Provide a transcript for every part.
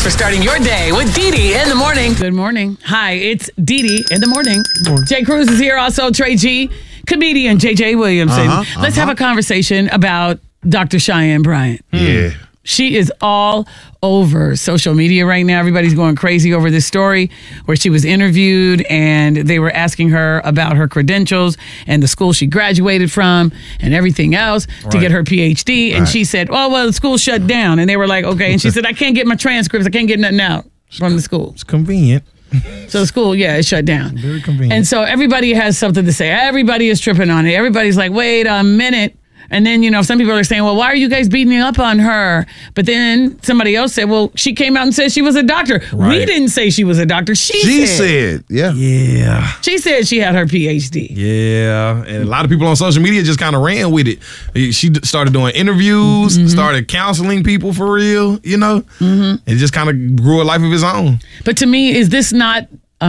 for starting your day with Dee Dee in the morning. Good morning. Hi, it's Dee Dee in the morning. Jay Cruz is here, also Trey G, comedian JJ Williamson. Let's have a conversation about Dr. Cheyenne Bryant. Yeah. She is all over social media right now. Everybody's going crazy over this story where she was interviewed and they were asking her about her credentials and the school she graduated from and everything else to get her PhD. And she said, oh, well, the school shut down. And they were like, okay. And she said, I can't get my transcripts. I can't get nothing out from the school. It's convenient. So the school, it shut down. Very convenient. And so everybody has something to say. Everybody is tripping on it. Everybody's like, wait a minute. And then, some people are saying, well, why are you guys beating up on her? But then somebody else said, well, she came out and said she was a doctor. Right. We didn't say she was a doctor. She said, Yeah. She said she had her PhD. Yeah. And a lot of people on social media just kind of ran with it. She started doing interviews, started counseling people for real, and just kind of grew a life of his own. But to me, is this not...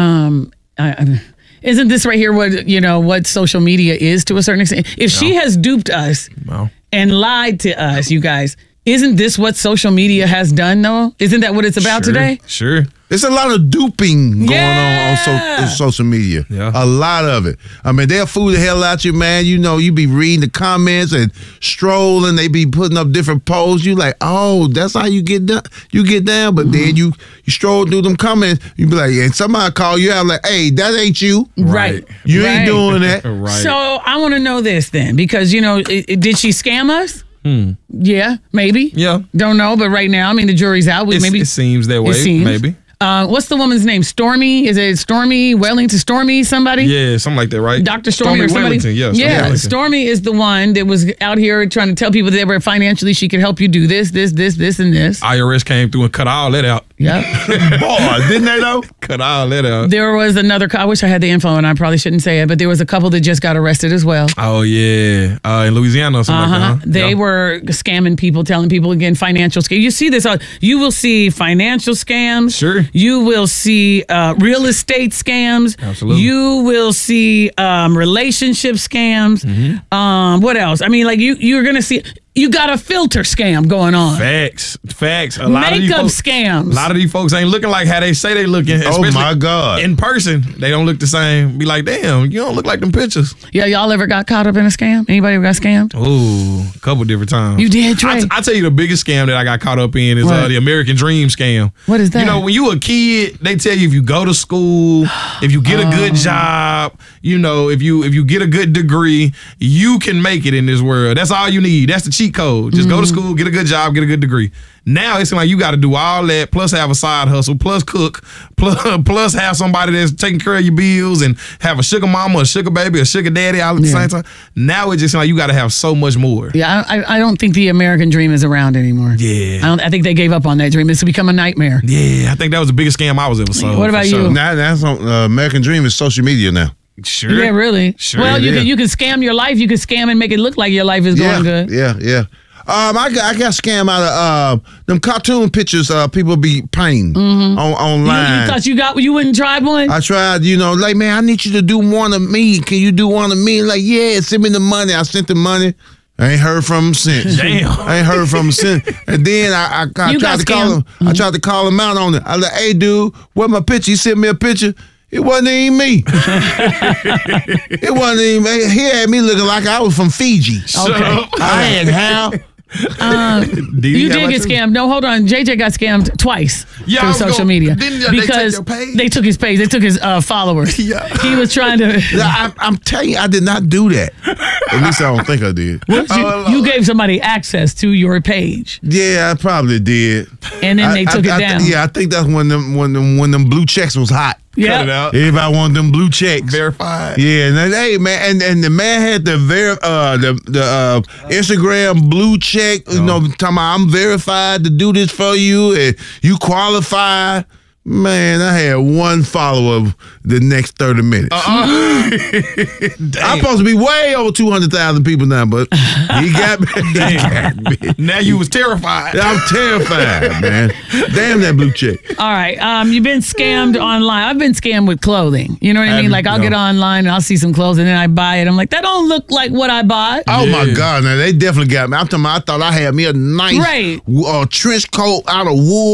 Isn't this right here what social media is to a certain extent? If she has duped us and lied to us, you guys, isn't this what social media has done, though? Isn't that what it's about today? Sure. There's a lot of duping going on social media. Yeah. A lot of it. I mean, they'll fool the hell out you, man. You be reading the comments and strolling. They be putting up different posts. You like, oh, that's how you get down. But then you stroll through them comments. You be like, and somebody call you out like, hey, that ain't you. Right. You ain't doing that. Right. So I want to know this then, because, did she scam us? Yeah, maybe. Yeah. Don't know, but right now, the jury's out. It seems that way, maybe. What's the woman's name? Stormy? Is it Stormy Wellington? Stormy somebody? Yeah, something like that, right? Dr. Stormy or somebody? Wellington, yeah, Stormy is the one that was out here trying to tell people that were financially she could help you do this, and this. IRS came through and cut all that out. Yeah. Boy, didn't they though? Cut all that out. There was another, I wish I had the info and I probably shouldn't say it, but there was a couple that just got arrested as well. Oh, yeah. In Louisiana or something like that. Huh? They were scamming people, telling people, again, financial scams. You see this, you will see financial scams. Sure. You will see real estate scams. Absolutely. You will see relationship scams. What else? You're going to see... You got a filter scam going on. Facts. A lot of these folks, scams. A lot of these folks ain't looking like how they say they looking. Oh, my God. In person, they don't look the same. Be like, damn, you don't look like them pictures. Yeah, y'all ever got caught up in a scam? Anybody ever got scammed? Ooh, a couple different times. You did, Trey? I tell you the biggest scam that I got caught up in is the American Dream scam. What is that? When you a kid, they tell you if you go to school, if you get a good job, if you get a good degree, you can make it in this world. That's all you need. That's the cheat code. Just go to school, get a good job, get a good degree. Now it's like you got to do all that, plus have a side hustle, plus cook, plus have somebody that's taking care of your bills and have a sugar mama, a sugar baby, a sugar daddy all at the same time. Now it's just like you got to have so much more. Yeah, I don't think the American Dream is around anymore. Yeah. I think they gave up on that dream. It's become a nightmare. Yeah, I think that was the biggest scam I was ever sold. What about you? Now that's on American Dream is social media now. Sure. Yeah, really. Sure. Well, you can scam your life. You can scam and make it look like your life is going good. Yeah. I got scammed out of them cartoon pictures people be painting online. You thought you wouldn't try one? I tried, like, man, I need you to do one of me. Can you do one of me? Like, yeah, send me the money. I sent the money. I ain't heard from him since. Damn. I ain't heard from him since. And then I tried to call him. I tried to call him out on it. I was like, hey, dude, where's my picture? He sent me a picture. It wasn't even me. It wasn't even me. He had me looking like I was from Fiji. Okay. I had how? You did get scammed. No, hold on. JJ got scammed twice through social media because they took his page. They took his followers. Yeah. He was trying to. I'm telling you, I did not do that. At least I don't think I did. You gave somebody access to your page. Yeah, I probably did. And then they took it down. I think that's when them blue checks was hot. Yeah. Cut it out. Everybody wanted them blue checks. Verified. Yeah, and then, hey man, and the man had the Instagram blue check, talking about I'm verified to do this for you and you qualify. Man, I had one follower the next 30 minutes. I'm supposed to be way over 200,000 people now, but he got me. He got me. Now you was terrified. I'm terrified, man. Damn that blue check. All right. You've been scammed online. I've been scammed with clothing. You know what I mean? Like I'll get online and I'll see some clothes and then I buy it. I'm like, that don't look like what I bought. Oh my God. Now they definitely got me. I thought I had me a nice trench coat out of wool.